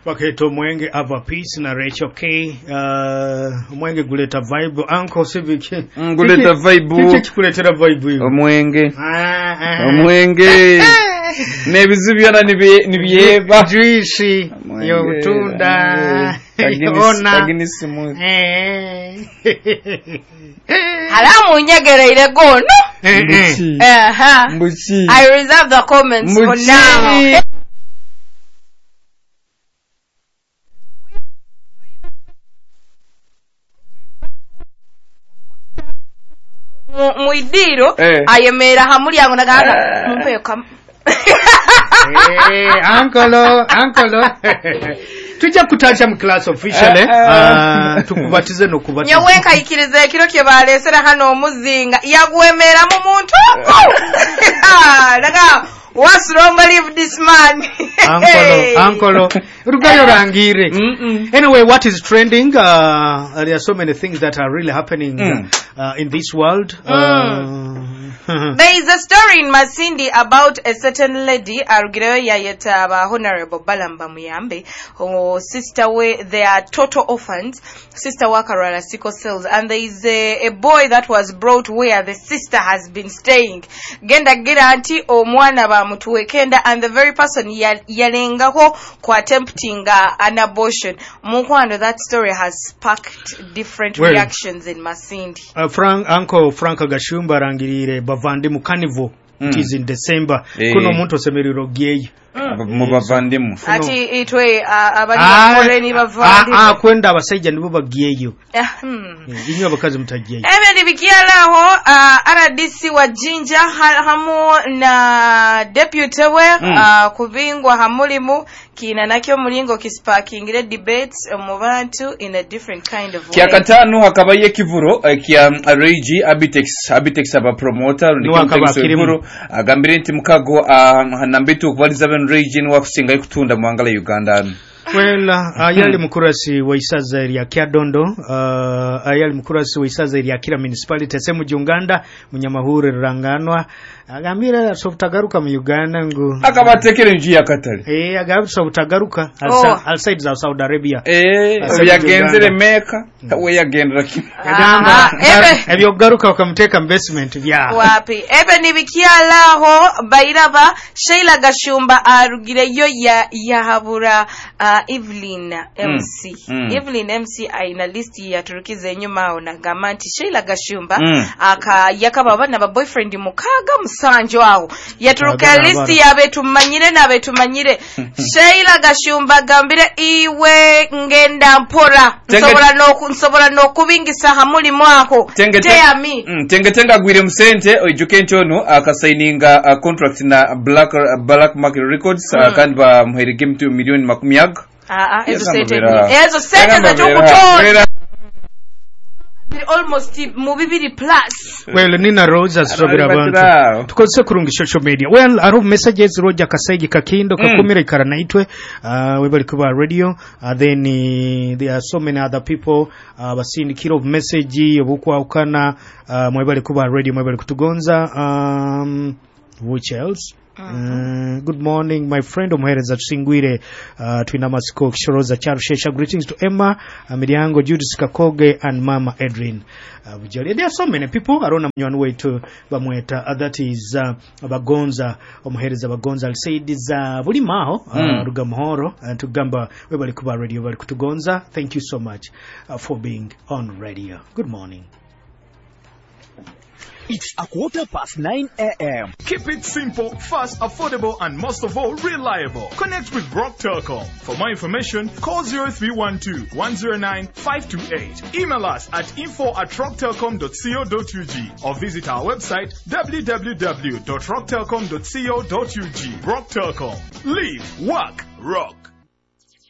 Paketo Mwenge Ava Peace na Rachel K. Mwenge guleta vibe. Uncle Civic. Guleta vibe. Kiki kuletera vibe. Mwenge. Mwenge. Nebizu byona nibiyeba. Juicy. Yo tunda. Taginisimu. Halamu nyegereire gono. Mbuchi. I reserve the comments for now. Muidiro ayemera hamuli yangu nagana mumpeyo kam Uncle tujja kutacha mu class officially tukubatize no kubatiza nyewenka ikirize kiro kye balesera hano omuzinga yagwemera mu muntu naga what's wrong with this man uncle rugayo rangire anyway what is trending there are so many things that are really happening in this world There is a story in Masindi about a certain lady arugireyo yayeta ba Honorable Balamba Muyambe who sister we they are total orphans sister wakarala sickle cells and there is a boy that was brought where the sister has been staying genda gira anti omwana ba mutuwekenda and the very person yalengako ku attempting an abortion mukwano that story has sparked different reactions in Masindi Uncle Frank Gashumba rangirire bavandi mu carnival it is in December kuno muntu osemerero gyeyi mu bavandimu ati itwe abali bakoleni bavandi kwenda abasajja nibo bagyeyo inyo abakazi mutagiyeyo ebe ndibikialaho RDC wa Jinja hamu na deputy we kubingwa hamulimu kina nakyo mulingo kisparkingire debates mu bantu in a different kind of way kya katano hakabaye kivuro kya Regi Abitex aba promoter ndi kivuro agambire nti mukago hanambitu kubaliza ben Regi ni wakusinga kutunda mu Angala Uganda well ayali mukurasi wa isaza ya Kyadondo ayali mukurasi wa isaza ya Kira municipality semu Uganda munyamahure ranganwa agambira sobutagaruka mu Uganda ngo akabatekere nji ya katale agambira sobutagaruka outside za Saudi Arabia yagenzere Mecca we yagendera ebyo garuka bakamuteka investment bya wapi ebe nibikialaho bairaba Sheila Gashumba arugireyo ya habura Evelyn MC Evelyn MC aina listi ya turukize nyuma ona gamanti Sheila Gashumba yakaba bana ba boyfriend mukaga musanjo aho yaturuka listi ya betumanyire na betumanyire Sheila Gashumba gambire iwe ngenda mpora nsobora no kubingisa hamuli mwako teami tenga gwire musente ojuke nchono akasaininga contract na Black Market Records kandi ba muherige mtu milioni 10 ezo sete za tukutoa almost mubibiri plus well Nina Rose asubira abantu tukozese kurunga social media well aro messages Roger Kasegi Kakindo kakumira ikara naitwe we kuba radio then there are so many other people basindi kilo message obukwa ukana mwebali kuba radio mwebali kutugonza which else good morning my friend Omuhereza Tusingwire twina masiko kishoroza charushesha greetings to Emma Miriango Judith Kakoge and Mama Edrin Bujali there are so many people arona mnywani wetu bamweta that is abagonza Omuhereza bagonza alisaidiza buli maho rugamuhoro tugamba we bali kuba radio bali kutugonza thank you so much for being on radio good morning. It's 9:15 a.m. Keep it simple, fast, affordable, and most of all, reliable. Connect with Rock Telecom. For more information, call 0312-109-528. Email us at info@rocktelecom.co.ug or visit our website www.rocktelecom.co.ug. Rock Telecom. Live, work, rock.